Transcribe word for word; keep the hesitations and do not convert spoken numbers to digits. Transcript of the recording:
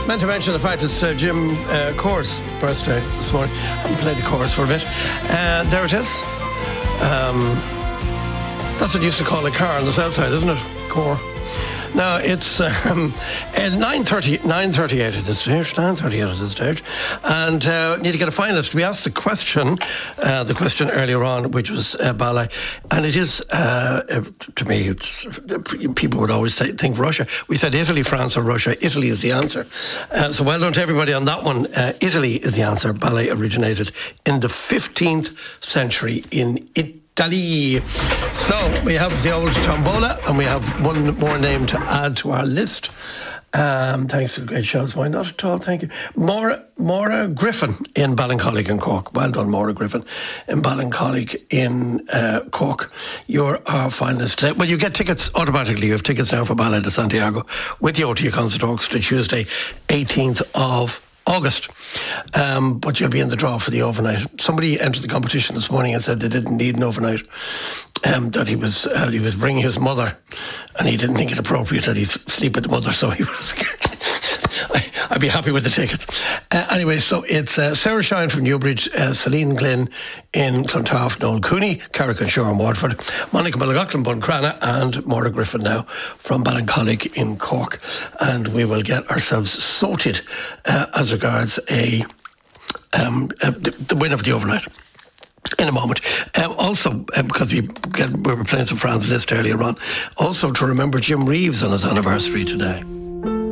meant to mention the fact it's uh, Jim uh, Core's birthday this morning. I haven't played the chorus for a bit. Uh, there it is. Um, that's what you used to call a car on the south side, isn't it? Core. Now, it's um, nine thirty, nine thirty-eight at this stage, nine thirty-eight at this stage, and uh, need to get a finalist. We asked the question, uh, the question earlier on, which was uh, ballet, and it is, uh, to me, it's, people would always say, think Russia. We said Italy, France or Russia. Italy is the answer. Uh, so well done to everybody on that one. Uh, Italy is the answer. Ballet originated in the fifteenth century in Italy. Italy. So we have the old tombola, and we have one more name to add to our list. Um, thanks to the great shows. Why not at all? Thank you. Maura, Maura Griffin in Ballincollig in Cork. Well done, Maura Griffin in Ballincollig in uh, Cork. You're our finalist today. Well, you get tickets automatically. You have tickets now for Ballet de Santiago with the O T A Concert Orchestra Tuesday, eighteenth of August, um, but you'll be in the draw for the overnight. Somebody entered the competition this morning and said they didn't need an overnight, um, that he was uh, he was bringing his mother, and he didn't think it appropriate that he sleep with the mother, so he was I, I'd be happy with the tickets. Uh, anyway, so it's uh, Sarah Shine from Newbridge, uh, Celine Glynn in Clontarf, Noel Cooney, Carrick Shore in Waterford, Monica Mulligaughlin, Buncrana, and Maura Griffin now from Ballincollig in Cork. And we will get ourselves sorted uh, as regards a um, uh, the, the win of the overnight in a moment. Um, also, uh, because we, get, we were playing some Franz Liszt earlier on, also to remember Jim Reeves on his anniversary today.